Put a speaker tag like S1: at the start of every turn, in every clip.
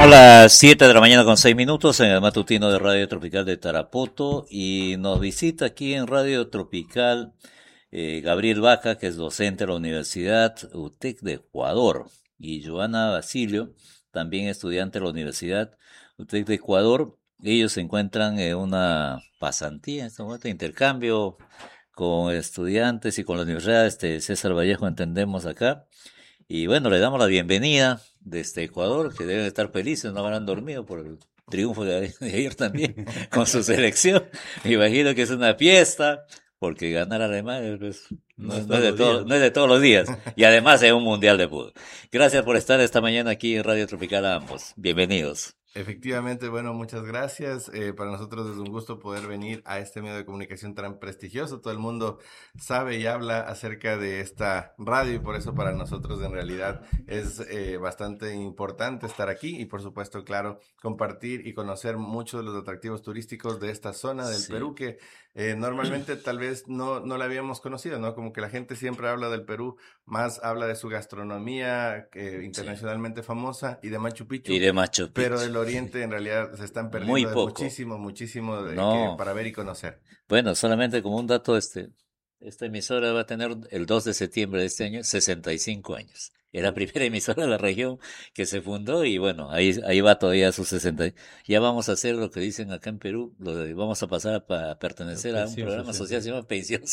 S1: Son las 7 de la mañana con 6 minutos en el matutino de Radio Tropical de Tarapoto y nos visita aquí en Radio Tropical Gabriel Vaca, que es docente de la Universidad UTEC de Ecuador, y Joana Basilio, también estudiante de la Universidad UTEC de Ecuador. Ellos se encuentran en una pasantía, en este momento, de intercambio con estudiantes y con la Universidad César Vallejo, entendemos acá. Y bueno, le damos la bienvenida desde Ecuador, que deben estar felices, no habrán dormido por el triunfo de ayer también con su selección. Me imagino que es una fiesta, porque ganar a Alemania pues,
S2: No es
S1: no es
S2: todos
S1: de
S2: los días,
S1: no es
S2: ¿no?
S1: de todos los días. Y además es un mundial de fútbol. Gracias por estar esta mañana aquí en Radio Tropical a ambos. Bienvenidos.
S2: Efectivamente, bueno, muchas gracias. Para nosotros es un gusto poder venir a este medio de comunicación tan prestigioso. Todo el mundo sabe y habla acerca de esta radio y por eso para nosotros en realidad es bastante importante estar aquí y por supuesto, claro, compartir y conocer muchos de los atractivos turísticos de esta zona del
S1: Sí,
S2: Perú que normalmente tal vez no la habíamos conocido, ¿no? Como que la gente siempre habla del Perú, más habla de su gastronomía
S1: sí.
S2: internacionalmente famosa y de Machu
S1: Y
S2: Picchu.
S1: de Machu
S2: Pero
S1: Picchu.
S2: del oriente en realidad se están
S1: Muy
S2: perdiendo de
S1: poco.
S2: muchísimo, muchísimo que
S1: No.
S2: para ver y conocer.
S1: Bueno, solamente como un dato, esta emisora va a tener el 2 de septiembre de este año 65 años. Es la primera emisora de la región que se fundó y bueno, ahí va todavía a sus 60. Ya vamos a hacer lo que dicen acá en Perú, vamos a pasar a pertenecer a un
S2: Pensión
S1: programa social que
S2: 60.
S1: se llama Pensión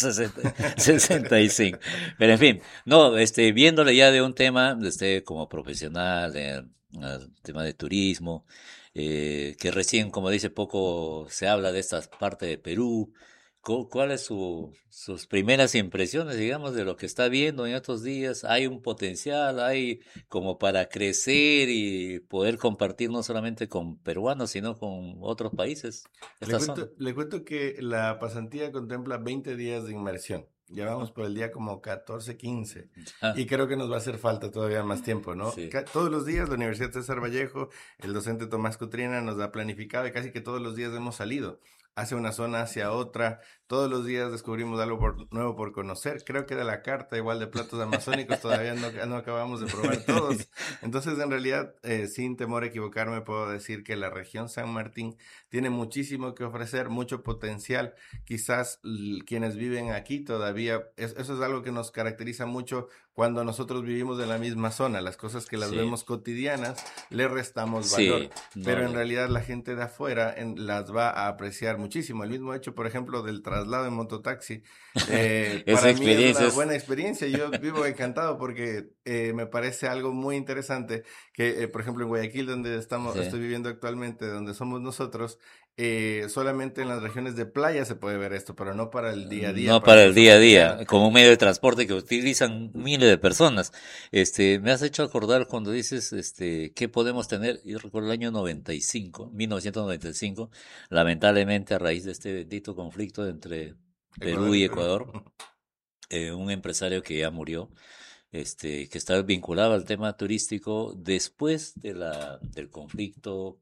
S1: 65. Pero en fin, no, viéndole ya de un tema, como profesional, tema de turismo, que recién, como dice, poco se habla de esta parte de Perú. ¿Cuáles sus primeras impresiones, digamos, de lo que está viendo en estos días? ¿Hay un potencial, hay como para crecer y poder compartir no solamente con peruanos, sino con otros países, esta zona?
S2: Le cuento que la pasantía contempla 20 días de inmersión. Ya vamos por el día como 14, 15.
S1: Ah,
S2: Y creo que nos va a hacer falta todavía más tiempo, ¿no?
S1: sí.
S2: Todos los días la Universidad César Vallejo, el docente Tomás Cutrina nos ha planificado y casi que todos los días hemos salido hacia una zona, hacia otra. Todos los días descubrimos algo nuevo por conocer. Creo que de la carta, igual de platos amazónicos, todavía no acabamos de probar todos. Entonces, en realidad, sin temor a equivocarme, puedo decir que la región San Martín tiene muchísimo que ofrecer, mucho potencial. Quizás quienes viven aquí todavía, eso es algo que nos caracteriza mucho cuando nosotros vivimos en la misma zona. Las cosas que las
S1: Sí,
S2: vemos cotidianas, le restamos valor.
S1: sí, no
S2: Pero en
S1: le.
S2: realidad la gente de afuera las va a apreciar muchísimo. El mismo hecho, por ejemplo, del traslado en mototaxi,
S1: Esa
S2: para mí es
S1: experiencia
S2: una
S1: es.
S2: buena experiencia. Yo vivo encantado porque me parece algo muy interesante que, por ejemplo, en Guayaquil, donde
S1: Sí.
S2: estoy viviendo actualmente, donde somos nosotros, solamente en las regiones de playa se puede ver esto, pero no para el día a día,
S1: No
S2: para
S1: para
S2: el
S1: el
S2: uso
S1: día a
S2: cotidiano.
S1: día, como un medio de transporte que utilizan miles de personas. Me has hecho acordar cuando dices, ¿qué podemos tener? Yo recuerdo el año 95, 1995, lamentablemente a raíz de este bendito conflicto entre Perú
S2: Ecuador y
S1: y
S2: Perú.
S1: Ecuador, un empresario que ya murió, que estaba vinculado al tema turístico después del conflicto,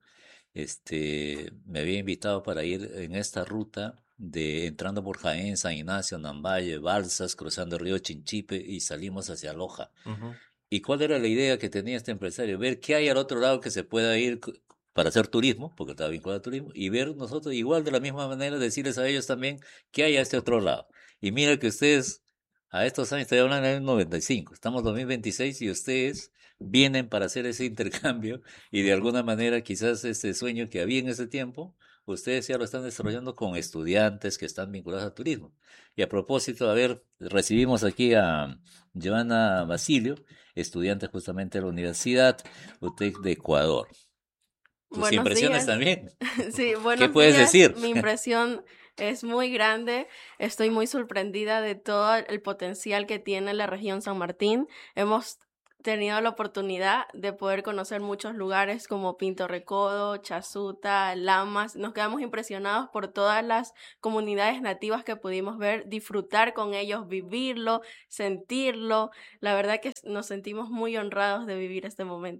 S1: me había invitado para ir en esta ruta de entrando por Jaén, San Ignacio, Nambaye, Balsas, cruzando el río Chinchipe y salimos hacia Loja.
S2: Ujú.
S1: ¿Y cuál era la idea que tenía este empresario? Ver qué hay al otro lado que se pueda ir para hacer turismo, porque estaba vinculado al turismo, y ver nosotros igual de la misma manera decirles a ellos también qué hay a este otro lado. Y mira que ustedes, a estos años, estoy hablando del 95, estamos en 2026 y ustedes vienen para hacer ese intercambio y de alguna manera quizás ese sueño que había en ese tiempo, ustedes ya lo están desarrollando con estudiantes que están vinculados al turismo. Y a propósito, a ver, recibimos aquí a Joana Basilio, estudiante justamente de la Universidad UTEC de Ecuador. ¿Tus
S3: Buenos
S1: impresiones
S3: días.
S1: también?
S3: Sí,
S1: ¿Qué
S3: buenos
S1: puedes
S3: días.
S1: decir?
S3: Mi impresión es muy grande. Estoy muy sorprendida de todo el potencial que tiene la región San Martín. Hemos tenido la oportunidad de poder conocer muchos lugares como Pinto Recodo, Chasuta, Lamas. Nos quedamos impresionados por todas las comunidades nativas que pudimos ver, disfrutar con ellos, vivirlo, sentirlo. La verdad que nos sentimos muy honrados de vivir este momento.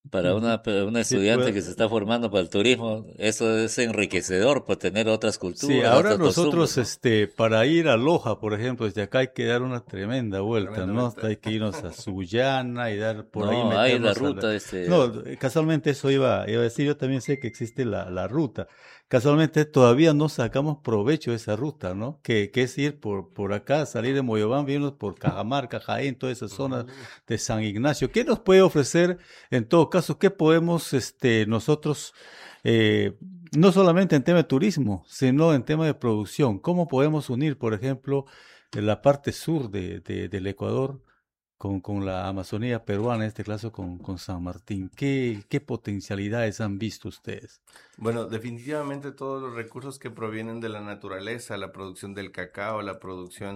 S1: Para
S4: Ujú.
S1: una
S4: Sí,
S1: estudiante
S4: pues,
S1: que se está formando para el turismo, eso es enriquecedor por tener otras
S4: sí,
S1: culturas,
S4: ahora
S1: otras costumbres,
S4: nosotros,
S1: ¿no?
S4: para ir a Loja, por ejemplo, desde acá hay que dar una tremenda vuelta,
S2: Tremenda
S4: ¿no?
S2: vuelta.
S4: Hasta hay que irnos a Sullana y dar por ahí
S1: No, hay la
S4: meternos a la...
S1: ruta,
S4: No, casualmente eso iba a decir, yo también sé que existe la ruta. Casualmente todavía no sacamos provecho de esa ruta, ¿no? Que es ir por acá, salir de Moyobamba, irnos por Cajamarca, Jaén, toda esa zona
S2: Ujú.
S4: de San Ignacio. ¿Qué nos puede ofrecer en todo caso? ¿Qué podemos, nosotros... eh, no solamente en tema de turismo, sino en tema de producción? ¿Cómo podemos unir, por ejemplo, la parte sur del Ecuador con la Amazonía peruana, en este caso con San Martín? ¿Qué potencialidades han visto ustedes?
S2: Bueno, definitivamente todos los recursos que provienen de la naturaleza, la producción del cacao, la producción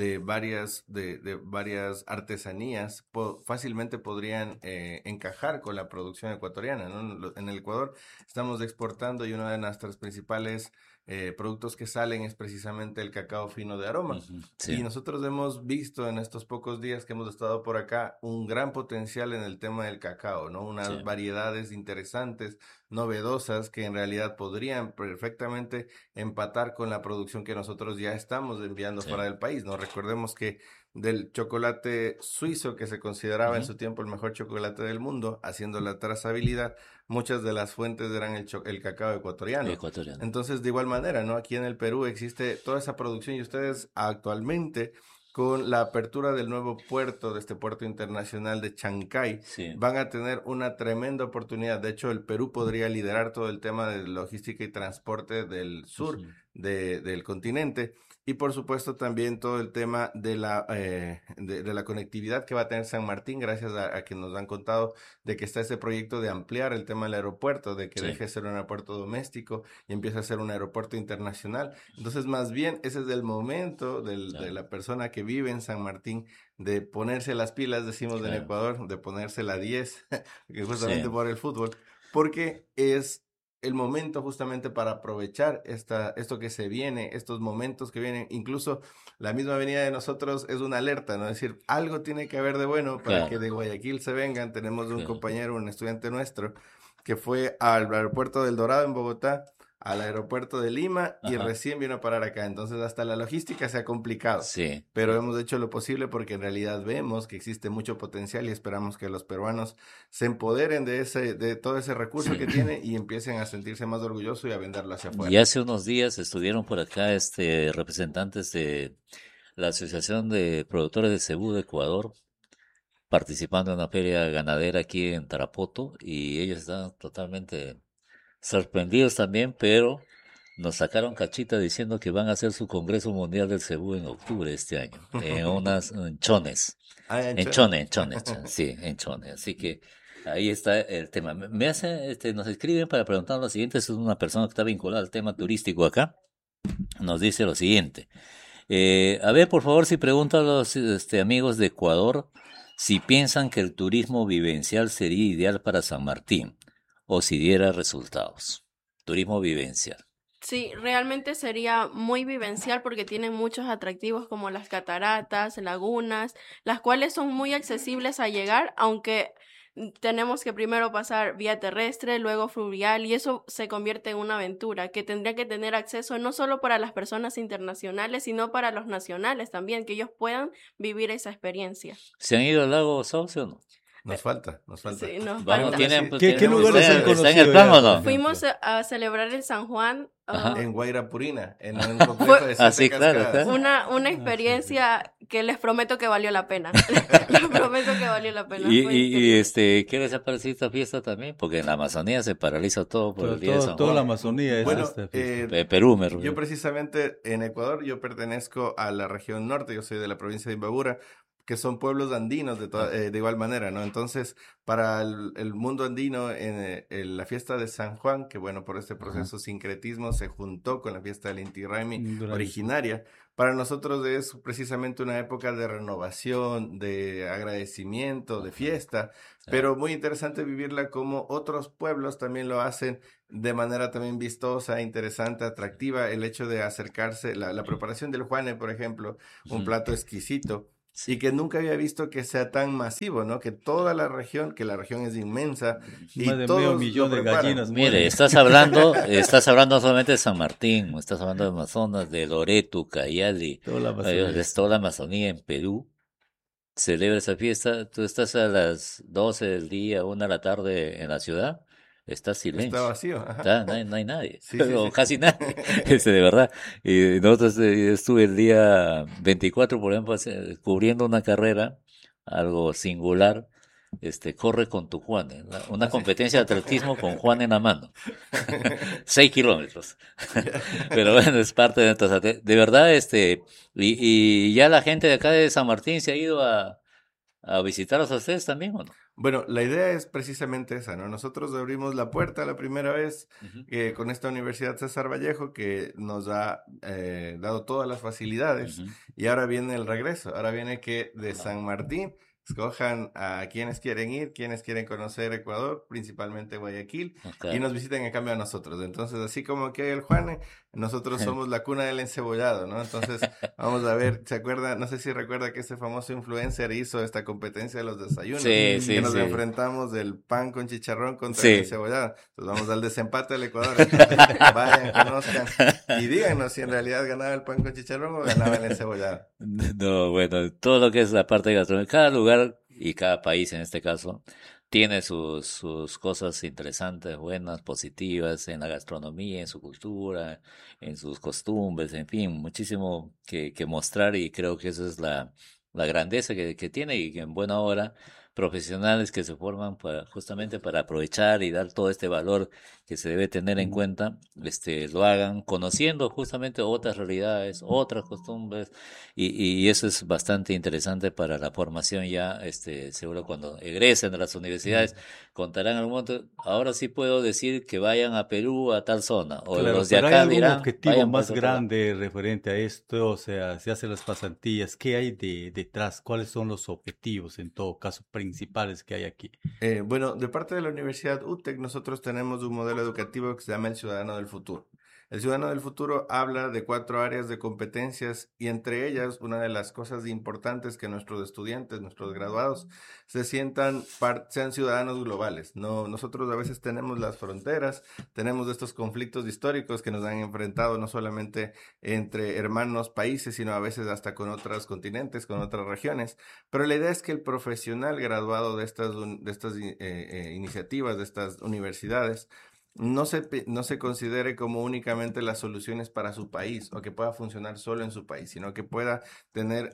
S2: de varias artesanías, fácilmente podrían encajar con la producción ecuatoriana, ¿no? En el Ecuador estamos exportando y uno de nuestros principales productos que salen es precisamente el cacao fino de aroma.
S1: ujú, sí,
S2: Y nosotros hemos visto en estos pocos días que hemos estado por acá un gran potencial en el tema del cacao, ¿no? Unas
S1: sí,
S2: variedades interesantes, novedosas, que en realidad podrían perfectamente empatar con la producción que nosotros ya estamos enviando
S1: sí,
S2: fuera del país, ¿no? Recordemos que del chocolate suizo, que se consideraba en
S1: ujú,
S2: su tiempo el mejor chocolate del mundo, haciendo la trazabilidad, muchas de las fuentes eran el cacao ecuatoriano.
S1: ecuatoriano.
S2: Entonces, de igual manera, ¿no? Aquí en el Perú existe toda esa producción y ustedes actualmente, con la apertura del nuevo puerto, de este puerto internacional de Chancay,
S1: Sí,
S2: van a tener una tremenda oportunidad. De hecho, el Perú podría liderar todo el tema de logística y transporte del sur
S1: ujú,
S2: del continente. Y por supuesto también todo el tema de la conectividad que va a tener San Martín, gracias a que nos han contado de que está ese proyecto de ampliar el tema del aeropuerto, de que
S1: sí,
S2: deje de ser un aeropuerto doméstico y empiece a ser un aeropuerto internacional. Entonces, más bien, ese es el momento de
S1: claro,
S2: la persona que vive en San Martín de ponerse las pilas, decimos en
S1: claro,
S2: Ecuador, de ponerse la 10, que justamente
S1: sí,
S2: por el fútbol, porque es el momento justamente para aprovechar esto que se viene, estos momentos que vienen. Incluso la misma venida de nosotros es una alerta, ¿no? Es decir, algo tiene que haber de bueno para que
S1: claro,
S2: de Guayaquil se vengan. Tenemos un
S1: claro,
S2: compañero, un estudiante nuestro, que fue al aeropuerto del Dorado en Bogotá, al aeropuerto de Lima y
S1: ajá,
S2: recién vino a parar acá. Entonces hasta la logística se ha complicado,
S1: sí,
S2: pero
S1: sí.
S2: hemos hecho lo posible porque en realidad vemos que existe mucho potencial y esperamos que los peruanos se empoderen de todo ese recurso que
S1: Sí.
S2: tiene y empiecen a sentirse más orgullosos y a venderlo hacia
S1: Y
S2: afuera.
S1: hace unos días estuvieron por acá representantes de la Asociación de Productores de Cebú de Ecuador participando en una feria ganadera aquí en Tarapoto y ellos estaban totalmente sorprendidos también, pero nos sacaron cachita diciendo que van a hacer su Congreso Mundial del Cebú en octubre de este año, en Chones,
S2: Ah,
S1: en
S2: Anchones.
S1: Chones, sí, en Chones. Así que ahí está el tema. Nos escriben para preguntar lo siguiente, es una persona que está vinculada al tema turístico acá, nos dice lo siguiente. A ver, por favor, si preguntan a los amigos de Ecuador si piensan que el turismo vivencial sería ideal para San Martín o si diera resultados. Turismo vivencial.
S3: Sí, realmente sería muy vivencial porque tienen muchos atractivos como las cataratas, lagunas, las cuales son muy accesibles a llegar, aunque tenemos que primero pasar vía terrestre, luego fluvial, y eso se convierte en una aventura que tendría que tener acceso no solo para las personas internacionales, sino para los nacionales también, que ellos puedan vivir esa experiencia.
S1: ¿Se han ido al lago Sauce o no?
S2: Nos falta, nos falta.
S3: Sí, nos
S1: Vamos,
S3: falta.
S1: tienen,
S2: Sí,
S1: pues,
S4: ¿Qué
S2: tenemos
S4: lugares
S2: dos
S4: han
S2: sedes.
S1: está en el
S4: conocido
S1: plan
S4: ya,
S1: o
S4: por
S1: no?
S3: Fuimos
S4: ejemplo?
S3: a celebrar el San Juan.
S1: Ajá.
S2: En Guairapurina, en un
S3: Fue
S2: complejo de
S1: Ah,
S2: 7
S1: sí, claro,
S2: cascadas.
S1: claro.
S3: una
S4: Ah, sí, sí.
S3: experiencia que les prometo que valió la pena. Les prometo que valió la pena. Fue increíble.
S1: ¿Qué les ha parecido esta fiesta también? Porque en la Amazonía se paraliza todo por el día de San
S4: Toda la
S1: Juan.
S4: Amazonía es
S2: Bueno,
S4: esta fiesta.
S1: Perú me
S2: yo
S1: refiero.
S2: precisamente en Ecuador, yo pertenezco a la región norte, yo soy de la provincia de Imbabura, que son pueblos andinos
S1: Ah,
S2: de igual manera, ¿no? Entonces, para el mundo andino, en la fiesta de San Juan, que bueno, por este
S1: ajá.
S2: proceso sincretismo se juntó con la fiesta del Inti Raymi
S4: Gran-
S2: originaria, para nosotros es precisamente una época de renovación, de agradecimiento, de
S1: Ajá,
S2: fiesta,
S1: claro.
S2: pero muy interesante vivirla como otros pueblos también lo hacen de manera también vistosa, interesante, atractiva, el hecho de acercarse, la preparación del Juane, por ejemplo, un
S1: Ujú,
S2: plato exquisito,
S1: Sí.
S2: y que nunca había visto que sea tan masivo, ¿no? Que toda la región, que la región es inmensa y
S4: Más de medio
S2: todos
S4: millón
S2: lo
S4: de
S2: preparan.
S4: gallinas
S1: Mire,
S4: mueren.
S1: estás hablando no solamente de San Martín, estás hablando de Amazonas, de Loreto, Cayali,
S4: Toda la Amazonía.
S1: de toda la Amazonía en Perú. Celebra esa fiesta, tú estás a las 12 del día, 1 de la tarde en la ciudad, está
S2: Está
S1: silencio,
S2: vacío, ajá.
S1: no hay nadie,
S2: Sí, sí,
S1: o
S2: sí.
S1: casi nadie, de verdad. Y nosotros estuve el día 24, por ejemplo, cubriendo una carrera, algo singular, corre con tu Juan, una
S2: Ah, sí.
S1: competencia de atletismo con Juan en la mano, 6 kilómetros.
S2: Ya.
S1: Pero bueno, es parte de nuestras de verdad, y ya la gente de acá de San Martín se ha ido a visitarlos a ustedes también, ¿o no?
S2: Bueno, la idea es precisamente esa, ¿no? Nosotros abrimos la puerta la primera vez
S1: Ujú.
S2: con esta Universidad César Vallejo que nos ha dado todas las facilidades
S1: Ujú.
S2: y ahora viene el regreso, ahora viene que de San Martín escojan a quienes quieren ir, quienes quieren conocer Ecuador, principalmente Guayaquil,
S1: Ok.
S2: y nos visiten en cambio a nosotros. Entonces, así como que el Juan, nosotros somos la cuna del encebollado, ¿no? Entonces, vamos a ver, ¿se acuerda? No sé si recuerda que ese famoso influencer hizo esta competencia de los desayunos,
S1: Sí,
S2: que
S1: sí,
S2: nos
S1: sí.
S2: enfrentamos del pan con chicharrón contra el
S1: Sí.
S2: encebollado. Entonces vamos al desempate del Ecuador. Entonces, vayan, conozcan y díganos si en realidad ganaba el pan con chicharrón o ganaba el encebollado.
S1: No, bueno, todo lo que es la parte de gastronomía, cada lugar y cada país en este caso tiene sus cosas interesantes, buenas, positivas en la gastronomía, en su cultura, en sus costumbres, en fin, muchísimo que mostrar y creo que esa es la grandeza que tiene y que en buena hora profesionales que se forman justamente para aprovechar y dar todo este valor que se debe tener en cuenta, lo hagan conociendo justamente otras realidades, otras costumbres y eso es bastante interesante para la formación ya, seguro cuando egresen de las universidades, contarán algún momento, ahora sí puedo decir que vayan a Perú, a tal zona, o
S4: Claro,
S1: los de
S4: pero ¿hay
S1: acá
S4: algún
S1: dirán,
S4: objetivo
S1: vayan por
S4: más
S1: ese otro lado.
S4: grande referente a esto? O sea, se hacen las pasantías, ¿qué hay detrás? ¿Cuáles son los objetivos, en todo caso, principales que hay aquí?
S2: Bueno, de parte de la Universidad UTEC, nosotros tenemos un modelo educativo que se llama el Ciudadano del Futuro. El Ciudadano del Futuro habla de 4 áreas de competencias y entre ellas una de las cosas importantes que nuestros estudiantes, nuestros graduados, se sientan, sean ciudadanos globales. No, nosotros a veces tenemos las fronteras, tenemos estos conflictos históricos que nos han enfrentado no solamente entre hermanos países, sino a veces hasta con otros continentes, con otras regiones. Pero la idea es que el profesional graduado de estas iniciativas, de estas universidades, no se considere como únicamente las soluciones para su país o que pueda funcionar solo en su país, sino que pueda tener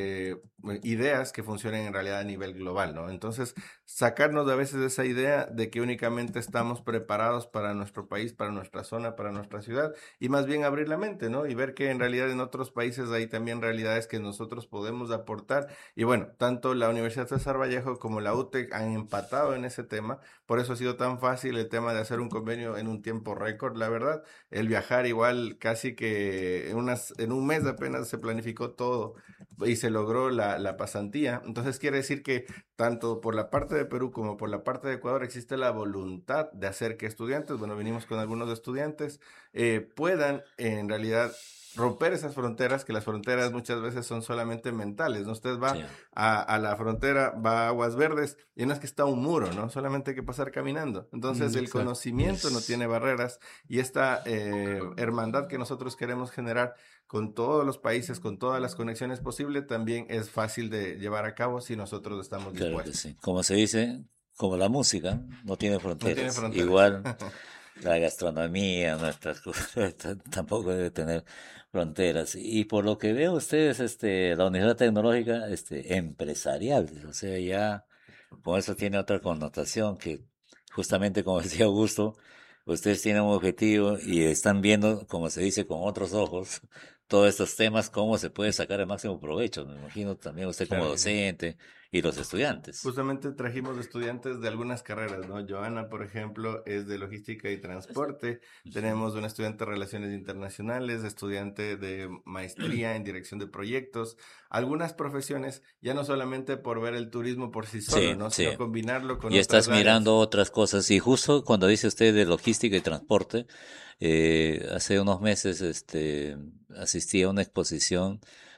S2: ideas que funcionen en realidad a nivel global, ¿no? Entonces, sacarnos a veces de esa idea de que únicamente estamos preparados para nuestro país, para nuestra zona, para nuestra ciudad, y más bien abrir la mente, ¿no? Y ver que en realidad en otros países hay también realidades que nosotros podemos aportar y bueno, tanto la Universidad César Vallejo como la UTEC han empatado en ese tema, por eso ha sido tan fácil el tema de hacer un convenio en un tiempo récord, la verdad. El viajar igual casi que en un mes apenas se planificó todo y se logró la pasantía. Entonces quiere decir que tanto por la parte de Perú como por la parte de Ecuador existe la voluntad de hacer que estudiantes, bueno, vinimos con algunos estudiantes, puedan en realidad romper esas fronteras, que las fronteras muchas veces son solamente mentales, ¿no? Usted va
S1: Sí.
S2: a la frontera, va a Aguas Verdes y no es que está un muro, ¿no? Solamente hay que pasar caminando. Entonces el
S4: Exacto.
S2: conocimiento no
S1: Es,
S2: tiene barreras y esta hermandad que nosotros queremos generar con todos los países, con todas las conexiones posibles, también es fácil de llevar a cabo si nosotros estamos
S1: claro que
S2: dispuestos.
S1: sí. Como se dice, como la música, no tiene
S2: No tiene
S1: fronteras.
S2: fronteras.
S1: Igual la gastronomía, nuestras cosas, tampoco debe tener fronteras. Y por lo que veo ustedes, la Universidad Tecnológica, empresarial, o sea, ya con eso tiene otra connotación que justamente como decía Augusto, ustedes tienen un objetivo y están viendo, como se dice, con otros ojos, todos estos temas, cómo se puede sacar el máximo provecho. Me imagino también usted como
S2: Claro que sí.
S1: docente y los estudiantes.
S2: Justamente trajimos estudiantes de algunas carreras, ¿no? Joana, por ejemplo, es de logística y transporte.
S1: Ujú.
S2: Tenemos una estudiante de relaciones internacionales, estudiante de maestría en dirección de proyectos. Algunas profesiones, ya no solamente por ver el turismo por sí solo,
S1: Sí,
S2: ¿no?
S1: sí.
S2: Sino combinarlo con
S1: Y
S2: otras
S1: estás
S2: áreas.
S1: mirando otras cosas. Y justo cuando dice usted de logística y transporte, hace unos meses asistí a una exposición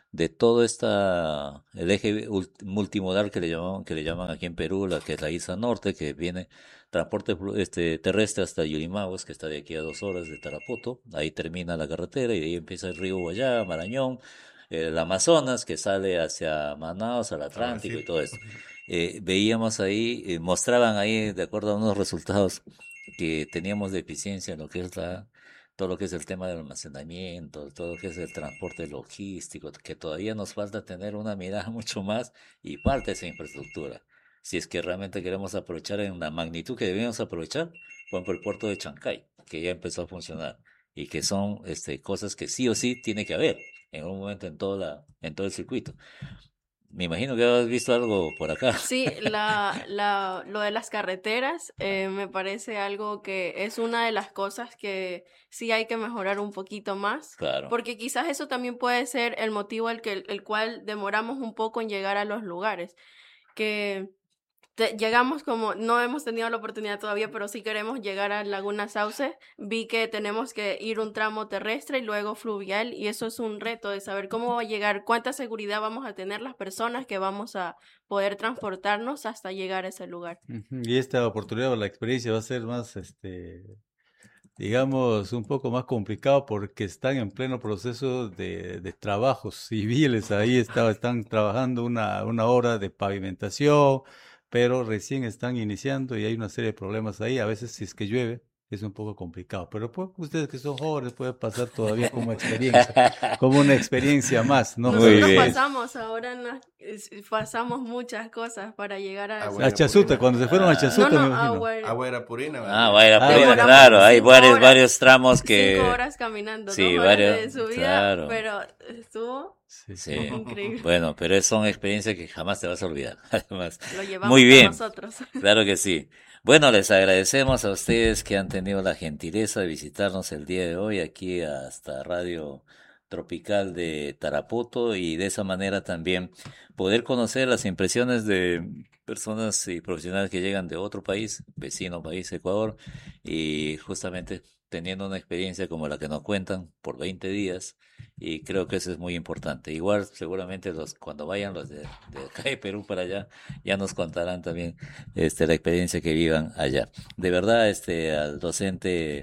S1: de todo el eje multimodal que le llaman aquí en Perú, la que es la isla norte, que viene transporte terrestre hasta Yurimaguas, que está de aquí a 2 horas de Tarapoto. Ahí termina la carretera y de ahí empieza el río Guayá, Marañón, el Amazonas, que sale hacia Manaos, al
S2: A
S1: Atlántico y
S2: Brasil.
S1: todo esto. Veíamos ahí, mostraban ahí, de acuerdo a unos resultados, que teníamos deficiencia en lo que es todo lo que es el tema del almacenamiento, todo lo que es el transporte logístico, que todavía nos falta tener una mirada mucho más y falta esa infraestructura. Si es que realmente queremos aprovechar en la magnitud que debemos aprovechar, por ejemplo, el puerto de Chancay, que ya empezó a funcionar y que son cosas que sí o sí tiene que haber en un momento en todo el circuito. Me imagino que has visto algo por acá.
S3: Sí, lo de las carreteras me parece algo que es una de las cosas que sí hay que mejorar un poquito más,
S1: Claro.
S3: porque quizás eso también puede ser el motivo el cual demoramos un poco en llegar a los lugares, que llegamos como, no hemos tenido la oportunidad todavía, pero sí queremos llegar a Laguna Sauce. Vi que tenemos que ir un tramo terrestre y luego fluvial, y eso es un reto de saber cómo va a llegar, cuánta seguridad vamos a tener las personas que vamos a poder transportarnos hasta llegar a ese lugar.
S4: Ujú. Y esta oportunidad o la experiencia va a ser más, digamos, un poco más complicado porque están en pleno proceso de trabajos civiles. Ahí están trabajando una obra de pavimentación, pero recién están iniciando y hay una serie de problemas ahí. A veces, si es que llueve, es un poco complicado. Pero pues, ustedes que son jóvenes puede pasar todavía como una experiencia más, ¿no?
S1: Muy
S3: Nosotros
S1: bien.
S3: pasamos ahora, pasamos muchas cosas para llegar a ese.
S4: A Chasuta, cuando se fueron a
S3: No,
S4: Chasuta,
S3: no,
S4: me imagino.
S2: Agua era Purina.
S1: Ah, vaya,
S4: Ah,
S1: pues,
S4: bueno.
S1: claro, hay
S3: 5 horas.
S1: varios tramos
S3: 5
S1: que...
S3: horas caminando,
S1: Sí,
S3: 2 horas de
S1: varios,
S3: subida,
S1: claro.
S3: pero estuvo
S4: Sí,
S1: Sí,
S3: increíble.
S1: bueno, pero son experiencias que jamás te vas a olvidar, además.
S3: Lo llevamos
S1: Muy
S3: con
S1: bien,
S3: nosotros.
S1: claro que sí. Bueno, les agradecemos a ustedes que han tenido la gentileza de visitarnos el día de hoy aquí hasta Radio Tropical de Tarapoto y de esa manera también poder conocer las impresiones de personas y profesionales que llegan de otro país, vecino país, Ecuador, y justamente teniendo una experiencia como la que nos cuentan por 20 días y creo que eso es muy importante. Igual seguramente cuando vayan los de acá de Perú para allá ya nos contarán también la experiencia que vivan allá. De verdad, al docente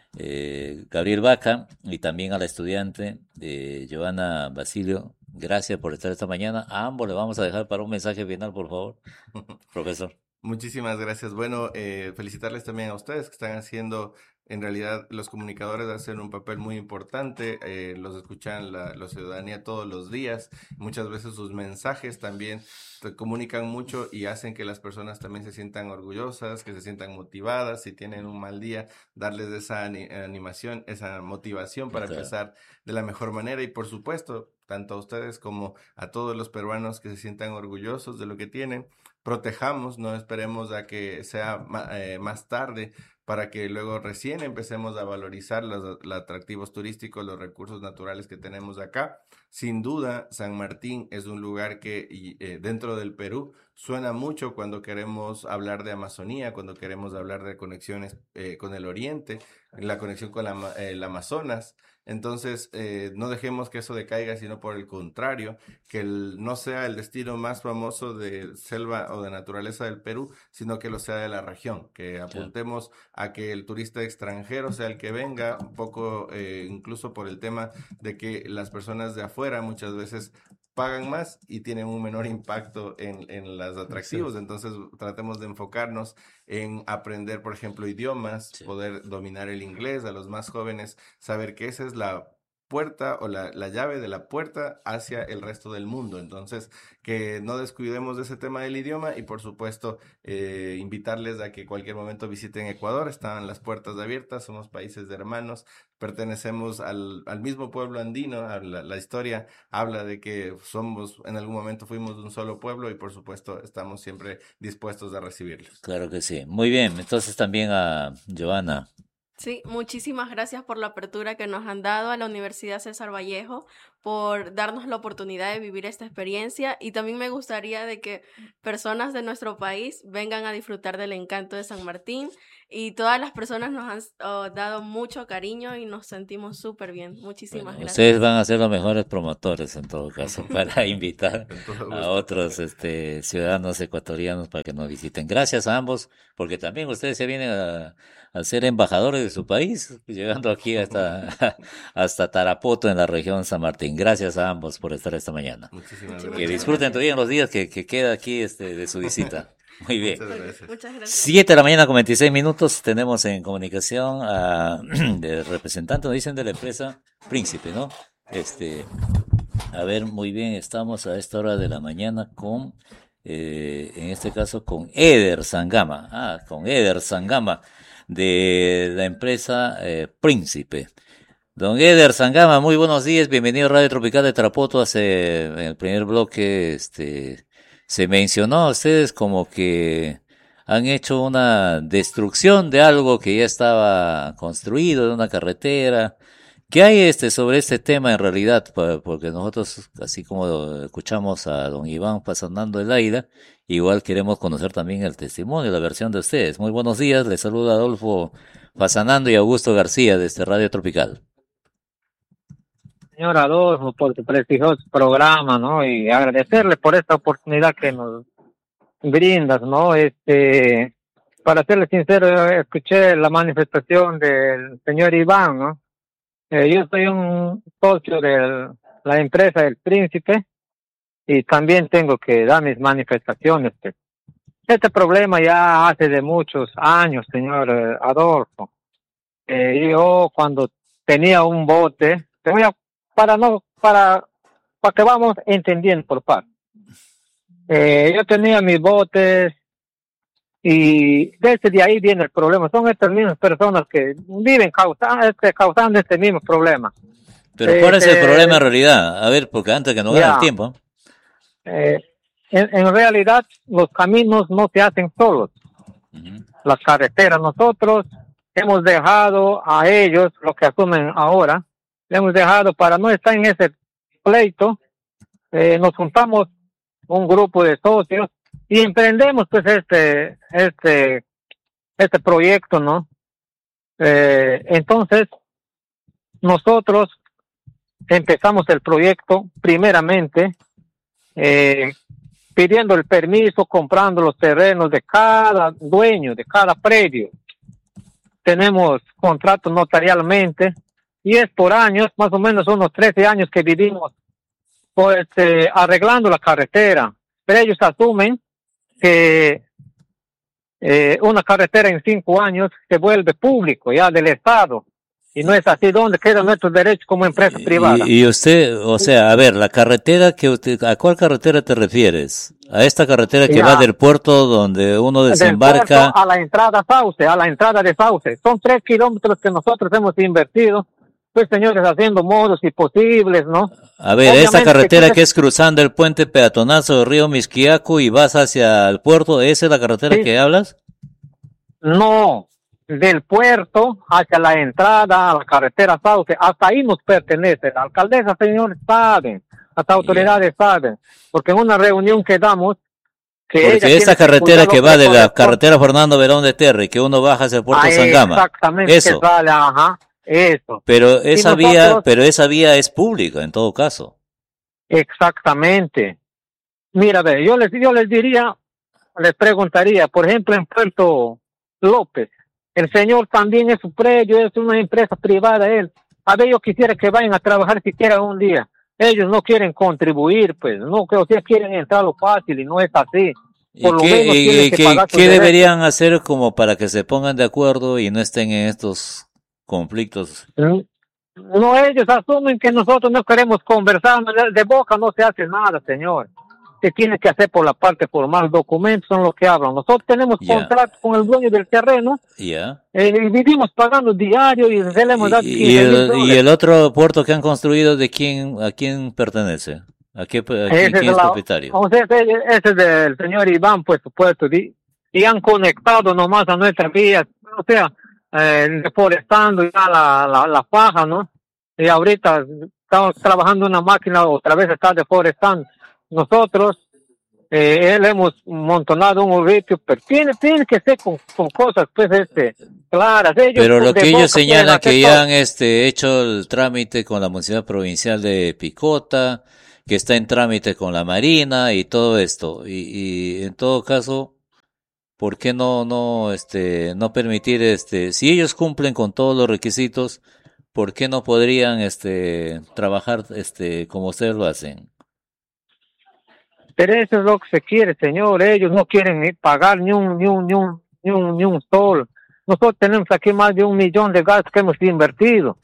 S1: Gabriel Vaca y también a la estudiante Giovanna Basilio, gracias por estar esta mañana. A ambos le vamos a dejar para un mensaje final, por favor, profesor.
S2: Muchísimas gracias. Bueno, felicitarles también a ustedes que están haciendo, en realidad los comunicadores hacen un papel muy importante, los escuchan la ciudadanía todos los días, muchas veces sus mensajes también te comunican mucho y hacen que las personas también se sientan orgullosas, que se sientan motivadas, si tienen un mal día, darles esa animación, esa motivación para
S1: Claro.
S2: empezar de la mejor manera y por supuesto, tanto a ustedes como a todos los peruanos que se sientan orgullosos de lo que tienen. Protejamos, no esperemos a que sea más tarde para que luego recién empecemos a valorizar los atractivos turísticos, los recursos naturales que tenemos acá. Sin duda, San Martín es un lugar que dentro del Perú suena mucho cuando queremos hablar de Amazonía, cuando queremos hablar de conexiones con el Oriente, la conexión con el Amazonas. Entonces, no dejemos que eso decaiga, sino por el contrario, que no sea el destino más famoso de selva o de naturaleza del Perú, sino que lo sea de la región, que apuntemos a que el turista extranjero sea el que venga, un poco incluso por el tema de que las personas de afuera muchas veces pagan más y tienen un menor impacto en los atractivos, entonces tratemos de enfocarnos en aprender, por ejemplo, idiomas,
S1: Sí.
S2: poder dominar el inglés, a los más jóvenes saber que esa es la puerta o la llave de la puerta hacia el resto del mundo. Entonces, que no descuidemos de ese tema del idioma y por supuesto invitarles a que cualquier momento visiten Ecuador. Están las puertas abiertas, somos países de hermanos, pertenecemos al mismo pueblo andino. La historia habla de que en algún momento fuimos de un solo pueblo y por supuesto estamos siempre dispuestos a recibirlos.
S1: Claro que sí. Muy bien, entonces también a Giovanna.
S3: Sí, muchísimas gracias por la apertura que nos han dado a la Universidad César Vallejo por darnos la oportunidad de vivir esta experiencia, y también me gustaría de que personas de nuestro país vengan a disfrutar del encanto de San Martín, y todas las personas nos han dado mucho cariño y nos sentimos súper bien. Muchísimas
S1: Bueno,
S3: gracias.
S1: ustedes van a ser los mejores promotores en todo caso para invitar
S2: Con todo
S1: a
S2: gusto.
S1: otros ciudadanos ecuatorianos para que nos visiten. Gracias a ambos, porque también ustedes se vienen a ser embajadores de su país, llegando aquí hasta Tarapoto en la región San Martín. Gracias a ambos por estar esta mañana.
S2: Muchísimas
S3: Muchas
S1: Que
S2: gracias.
S1: disfruten
S3: gracias.
S1: todavía en los días que queda aquí de su visita. Muy bien.
S2: Muchas gracias.
S3: Muchas gracias.
S1: 7 de la mañana con 26 minutos. Tenemos en comunicación a del representante, nos dicen, de la empresa Príncipe, ¿no? A ver, muy bien, estamos a esta hora de la mañana con, en este caso, con Eder Sangama. Con Eder Sangama de la empresa Príncipe. Don Eder Sangama, muy buenos días, bienvenido a Radio Tropical de Tarapoto. En el primer bloque, se mencionó a ustedes como que han hecho una destrucción de algo que ya estaba construido, de una carretera. ¿Qué hay sobre este tema en realidad? Porque nosotros, así como escuchamos a don Iván Fasanando el Aira, igual queremos conocer también el testimonio, la versión de ustedes. Muy buenos días, les saluda Adolfo Fasanando y Augusto García de Radio Tropical.
S5: Señor Adolfo, por su prestigioso programa, ¿no? Y agradecerle por esta oportunidad que nos brindas, ¿no? Para serle sincero, escuché la manifestación del señor Iván, ¿no? Yo soy un socio de la empresa El Príncipe y también tengo que dar mis manifestaciones. Este problema ya hace de muchos años, señor Adolfo. Yo cuando tenía un bote, para que vamos entendiendo por parte. Yo tenía mis botes y desde ahí viene el problema. Son estas mismas personas que viven causando este mismo problema.
S1: Pero ¿cuál es el problema en realidad? A ver, porque antes que no gane el tiempo.
S5: En realidad los caminos no se hacen solos. Uh-huh. Las carreteras, nosotros hemos dejado a ellos, lo que asumen ahora, le hemos dejado para no estar en ese pleito. Nos juntamos un grupo de socios y emprendemos pues este proyecto, ¿no? Entonces nosotros empezamos el proyecto primeramente pidiendo el permiso, comprando los terrenos de cada dueño, de cada predio. Tenemos contratos notarialmente y es por años, más o menos unos 13 años que vivimos pues arreglando la carretera. Pero ellos asumen que una carretera en 5 años se vuelve público ya del Estado. Y no es así. ¿Dónde quedan nuestros derechos como empresa privada?
S1: Y usted, o sea, a ver, la carretera ¿a cuál carretera te refieres? ¿A esta carretera que va del puerto donde uno desembarca?
S5: Del puerto a la entrada Sauce, a la entrada de Sauce. Son 3 kilómetros que nosotros hemos invertido, pues señores, haciendo modos imposibles, ¿no?
S1: A ver, obviamente, esta carretera que es cruzando el puente peatonazo del río Misquiaco y vas hacia el puerto, ¿esa es la carretera que hablas?
S5: No. Del puerto hacia la entrada a la carretera Sauce, hasta ahí nos pertenece. La alcaldesa, señores, saben, las autoridades saben, porque en una reunión quedamos que
S1: porque esa carretera que va de la carretera Fernando Verón de Terry, que uno baja hacia el puerto Sangama.
S5: Exactamente,
S1: eso.
S5: Que sale, eso.
S1: Pero esa vía es pública en todo caso.
S5: Exactamente. Mira, a ver, yo les diría, les preguntaría, por ejemplo, en Puerto López, el señor también es su predio, es una empresa privada él. A ver, yo quisiera que vayan a trabajar siquiera un día. Ellos no quieren contribuir, pues, no, que ustedes quieren entrar a lo fácil y no es así.
S1: Por ¿Qué deberían hacer como para que se pongan de acuerdo y no estén en estos conflictos?
S5: No, ellos asumen que nosotros no queremos conversar, de boca no se hace nada, señor. Se tiene que hacer por la parte formal, documentos son los que hablan. Nosotros tenemos contrato con el dueño del terreno, vivimos pagando diario y le hemos dado
S1: ¿Y el otro puerto que han construido, a quién pertenece? ¿Quién es propietario?
S5: O sea, ese es del señor Iván, por supuesto, y han conectado nomás a nuestras vías, o sea, deforestando ya la paja, ¿no? Y ahorita estamos trabajando una máquina, otra vez está deforestando. Nosotros, él hemos montonado un urritio, pero tiene que ser con cosas, pues, claras.
S1: Pero lo que ellos señalan que ya han hecho el trámite con la Municipalidad Provincial de Picota, que está en trámite con la Marina y todo esto. Y en todo caso, ¿por qué no permitir, si ellos cumplen con todos los requisitos, ¿por qué no podrían, trabajar, como ustedes lo hacen?
S5: Pero eso es lo que se quiere, señor. Ellos no quieren ni pagar ni un sol. Nosotros tenemos aquí más de 1 millón de gastos que hemos invertido.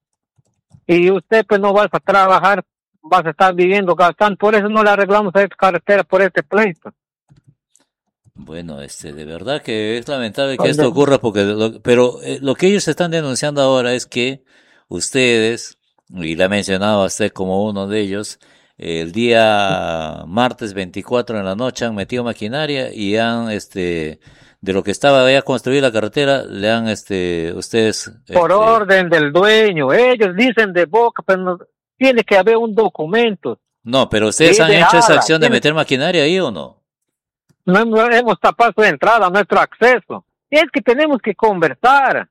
S5: Y usted pues no va a trabajar, vas a estar viviendo, gastando. Por eso no le arreglamos a esta carretera por este pleito.
S1: Bueno, de verdad que es lamentable que esto ocurra, pero lo que ellos están denunciando ahora es que ustedes, y la ha mencionado a usted como uno de ellos, el día martes 24 en la noche han metido maquinaria y han, de lo que estaba ya construida la carretera, le han, ustedes...
S5: Por orden del dueño, ellos dicen de boca, pero no, tiene que haber un documento.
S1: No, pero ustedes han hecho esa acción de meter maquinaria ahí ¿o no?
S5: No hemos tapado su entrada, nuestro acceso. Y es que tenemos que conversar.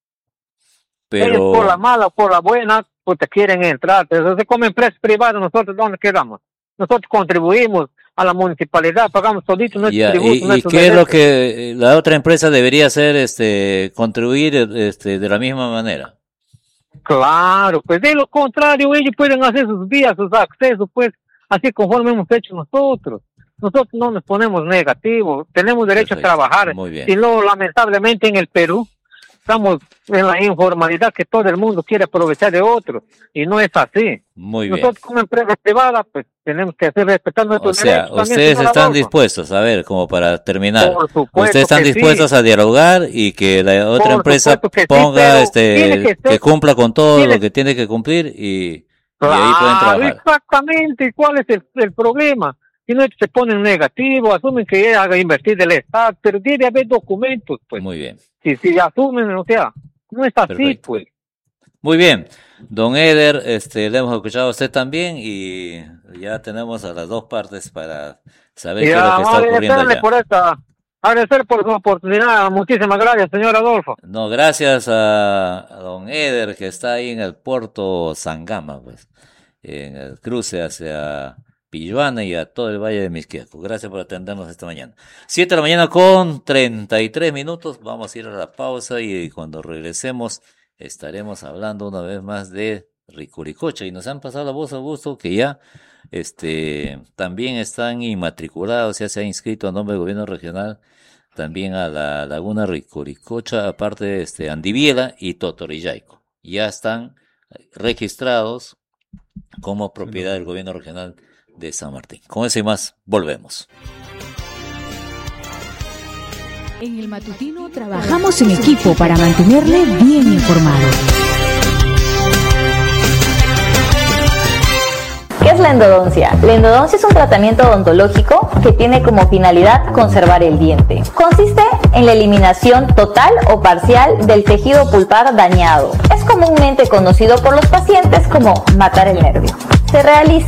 S1: Pero...
S5: Ellos por la mala o por la buena, pues te quieren entrar. Entonces, como empresa privada, nosotros ¿dónde quedamos? Nosotros contribuimos a la municipalidad, pagamos todito nuestros tributos.
S1: ¿Y qué es lo que la otra empresa debería hacer, contribuir de la misma manera?
S5: Claro, pues de lo contrario, ellos pueden hacer sus vías, sus accesos, pues, así conforme hemos hecho nosotros. Nosotros no nos ponemos negativos, tenemos derecho a trabajar.
S1: Muy bien.
S5: Y luego, lamentablemente, en el Perú, estamos en la informalidad que todo el mundo quiere aprovechar de otros, y no es así.
S1: Muy bien.
S5: Nosotros como empresa privada, pues tenemos que hacer respetar nuestros derechos.
S1: O sea, ustedes están dispuestos, a ver, como para terminar, ustedes están dispuestos a dialogar y que la otra empresa ponga, que cumpla con todo lo que tiene que cumplir y ahí pueden trabajar.
S5: Exactamente, ¿cuál es el problema? Si no se ponen negativo, asumen que haga invertir del Estado, pero debe haber documentos, pues.
S1: Muy bien.
S5: Si asumen, o sea, no es así,
S1: perfecto.
S5: Pues.
S1: Muy bien. Don Eder, le hemos escuchado a usted también y ya tenemos a las dos partes para saber qué es lo que está ocurriendo allá.
S5: Agradecer por su oportunidad. Muchísimas gracias, señor Adolfo.
S1: No, gracias a don Eder, que está ahí en el puerto Sangama, pues, en el cruce hacia Pilluana y a todo el Valle de Mixquiaco. Gracias por atendernos esta mañana. 7 de la mañana con 33 minutos. Vamos a ir a la pausa y cuando regresemos estaremos hablando una vez más de Ricuricocha. Y nos han pasado la voz, Augusto, que ya también están inmatriculados, ya se ha inscrito a nombre del gobierno regional también a la Laguna Ricuricocha, aparte de Andiviela y Totoriyaico. Ya están registrados como propiedad del gobierno regional de San Martín. Con eso y más, volvemos.
S6: En el matutino trabajamos en equipo para mantenerle bien informado.
S7: ¿Qué es la endodoncia? La endodoncia es un tratamiento odontológico que tiene como finalidad conservar el diente. Consiste en la eliminación total o parcial del tejido pulpar dañado. Es comúnmente conocido por los pacientes como matar el nervio. Se realiza